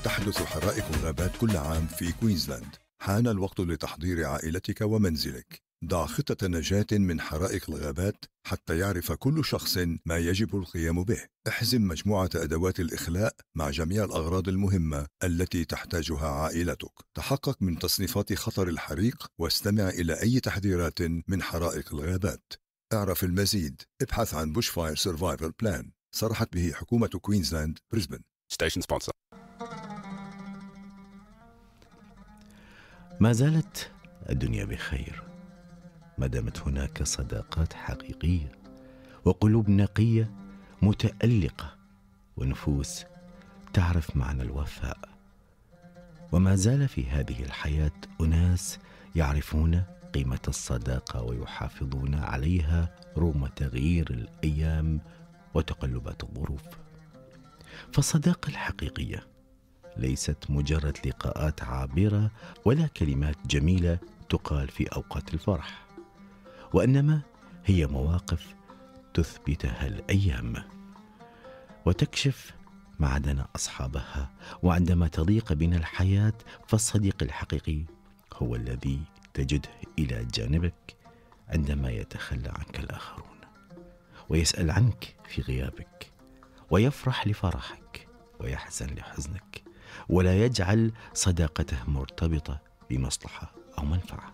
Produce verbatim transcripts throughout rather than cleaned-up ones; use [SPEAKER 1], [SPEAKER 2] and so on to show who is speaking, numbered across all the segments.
[SPEAKER 1] تحدث حرائق الغابات كل عام في كوينزلاند. حان الوقت لتحضير عائلتك ومنزلك. ضع خطة نجاة من حرائق الغابات حتى يعرف كل شخص ما يجب القيام به. احزم مجموعة أدوات الإخلاء مع جميع الأغراض المهمة التي تحتاجها عائلتك. تحقق من تصنيفات خطر الحريق واستمع إلى أي تحذيرات من حرائق الغابات. اعرف المزيد. ابحث عن بوش فاير سيرفايفل بلان صرحت به حكومة كوينزلاند بريسبن.
[SPEAKER 2] Station sponsor.
[SPEAKER 3] ما زالت الدنيا بخير ما دامت هناك صداقات حقيقية وقلوب نقية متألقة ونفوس تعرف معنى الوفاء. وما زال في هذه الحياة أناس يعرفون قيمة الصداقة ويحافظون عليها رغم تغيير الأيام وتقلبات الظروف. فالصداقة الحقيقية ليست مجرد لقاءات عابرة ولا كلمات جميلة تقال في أوقات الفرح، وإنما هي مواقف تثبتها الأيام وتكشف معدن أصحابها. وعندما تضيق بنا الحياة فالصديق الحقيقي هو الذي تجده إلى جانبك عندما يتخلى عنك الآخرون، ويسأل عنك في غيابك، ويفرح لفرحك ويحزن لحزنك، ولا يجعل صداقته مرتبطة بمصلحة أو منفعة.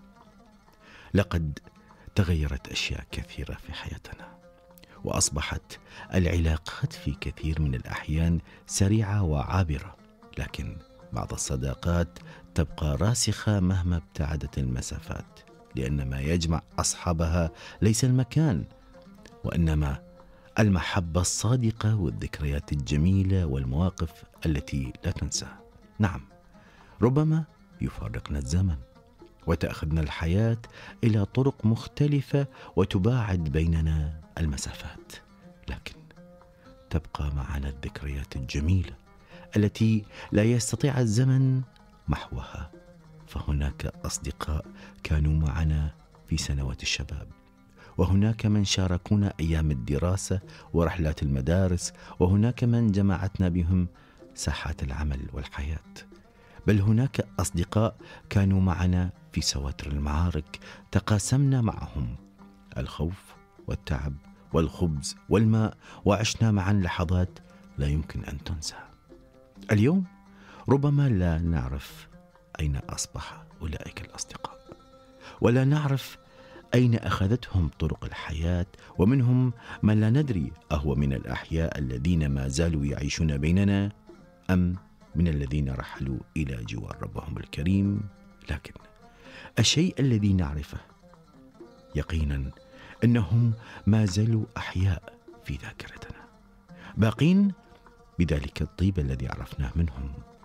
[SPEAKER 3] لقد تغيرت أشياء كثيرة في حياتنا، وأصبحت العلاقات في كثير من الأحيان سريعة وعابرة، لكن بعض الصداقات تبقى راسخة مهما ابتعدت المسافات، لأن ما يجمع أصحابها ليس المكان وإنما المحبة الصادقة والذكريات الجميلة والمواقف التي لا تنسى. نعم، ربما يفارقنا الزمن وتأخذنا الحياة إلى طرق مختلفة وتباعد بيننا المسافات، لكن تبقى معنا الذكريات الجميلة التي لا يستطيع الزمن محوها. فهناك أصدقاء كانوا معنا في سنوات الشباب، وهناك من شاركونا أيام الدراسة ورحلات المدارس، وهناك من جمعتنا بهم ساحات العمل والحياة، بل هناك أصدقاء كانوا معنا في سواتر المعارك تقاسمنا معهم الخوف والتعب والخبز والماء، وعشنا معا لحظات لا يمكن أن تنسى. اليوم ربما لا نعرف أين أصبح أولئك الأصدقاء، ولا نعرف أين أخذتهم طرق الحياة، ومنهم من لا ندري أهو من الأحياء الذين ما زالوا يعيشون بيننا أم من الذين رحلوا إلى جوار ربهم الكريم. لكن الشيء الذي نعرفه يقينا أنهم ما زالوا أحياء في ذاكرتنا، باقين بذلك الطيب الذي عرفناه منهم